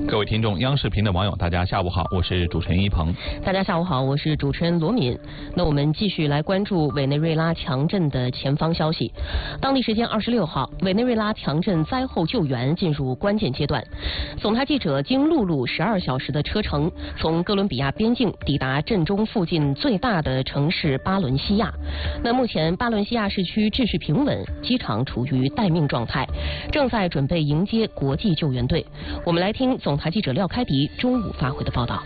各位听众，央视频的网友，大家下午好，我是主持人一鹏。 大家下午好，我是主持人罗敏。那我们继续来关注委内瑞拉强震的前方消息。当地时间26号，委内瑞拉强震灾后救援进入关键阶段。总台记者经陆路12小时的车程，从哥伦比亚边境抵达震中附近最大的城市巴伦西亚。那目前巴伦西亚市区秩序平稳，机场处于待命状态，正在准备迎接国际救援队。我们来听总台记者廖开迪中午发回的报道。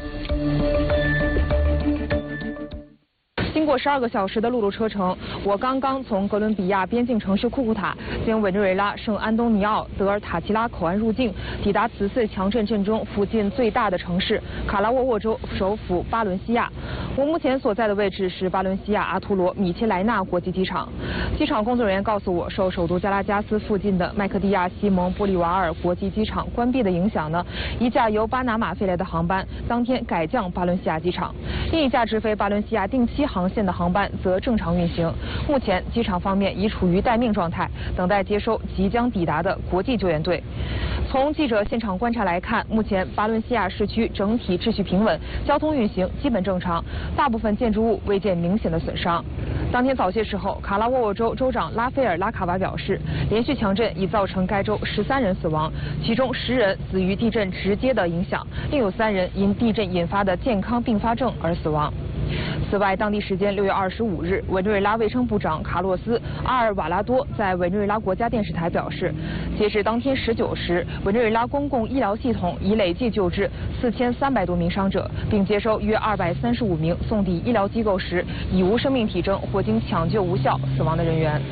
经过12个小时的陆路车程，我刚刚从哥伦比亚边境城市库库塔经委内瑞拉圣安东尼奥德尔塔奇拉口岸入境，抵达此次强震震中附近最大的城市卡拉沃沃州首府巴伦西亚。我目前所在的位置是巴伦西亚阿图罗米切莱纳国际机场。机场工作人员告诉我，受首都加拉加斯附近的麦克蒂亚西蒙玻利瓦尔国际机场关闭的影响呢，一架由巴拿马飞来的航班当天改降巴伦西亚机场，另一架直飞巴伦西亚定期航线的航班则正常运行。目前机场方面已处于待命状态，等待接收即将抵达的国际救援队。从记者现场观察来看，目前巴伦西亚市区整体秩序平稳，交通运行基本正常，大部分建筑物未见明显的损伤。当天早些时候，卡拉沃沃州州长拉斐尔拉卡瓦表示，连续强震已造成该州13人死亡，其中10人死于地震直接的影响，另有3人因地震引发的健康并发症而死亡。此外，当地时间6月25日，委内瑞拉卫生部长卡洛斯·阿尔瓦拉多在委内瑞拉国家电视台表示，截至当天19时，委内瑞拉公共医疗系统已累计救治4300多名伤者，并接收约235名送抵医疗机构时已无生命体征或经抢救无效死亡的人员。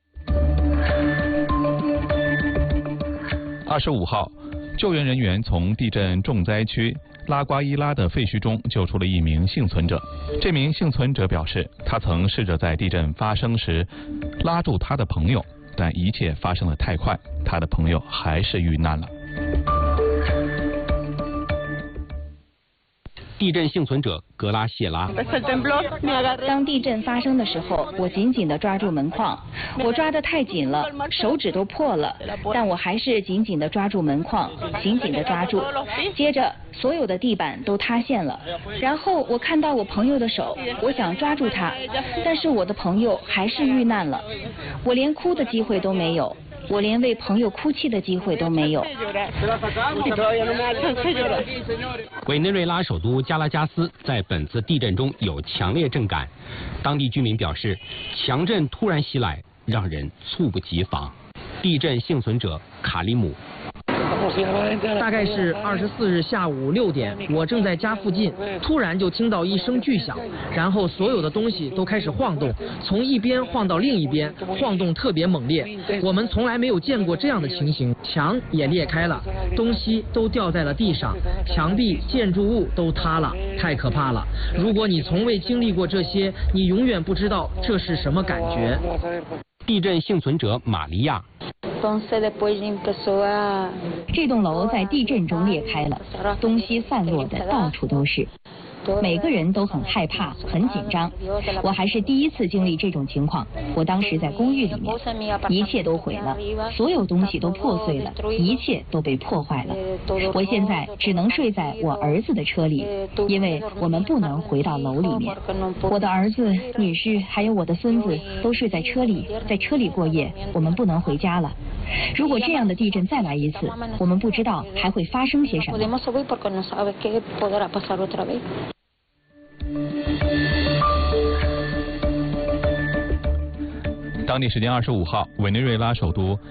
25号，救援人员从地震重灾区拉瓜伊拉的废墟中救出了一名幸存者。这名幸存者表示，他曾试着在地震发生时拉住他的朋友，但一切发生得太快，他的朋友还是遇难了。 地震幸存者格拉谢拉。 当地震发生的时候，我紧紧地抓住门框，我抓得太紧了，手指都破了，但我还是紧紧地抓住门框，紧紧地抓住。接着，所有的地板都塌陷了，然后我看到我朋友的手，我想抓住他，但是我的朋友还是遇难了，我连哭的机会都没有。我连为朋友哭泣的机会都没有。 委内瑞拉首都加拉加斯在本次地震中有强烈震感，当地居民表示，强震突然袭来，让人猝不及防。地震幸存者卡里姆。 大概是24日下午6点，我正在家附近，突然就听到一声巨响，然后所有的东西都开始晃动，从一边晃到另一边，晃动特别猛烈。我们从来没有见过这样的情形，墙也裂开了，东西都掉在了地上，墙壁、建筑物都塌了，太可怕了。如果你从未经历过这些，你永远不知道这是什么感觉。 地震幸存者玛利亚。 这栋楼在地震中裂开了，东西散落的到处都是。每个人都很害怕，很紧张。我还是第一次经历这种情况。我当时在公寓里面，一切都毁了，所有东西都破碎了，一切都被破坏了。我现在只能睡在我儿子的车里，因为我们不能回到楼里面。我的儿子、女婿还有我的孙子都睡在车里，在车里过夜，我们不能回家了。如果这样的地震再来一次，我们不知道还会发生些什么。 当地时间25号，委内瑞拉首都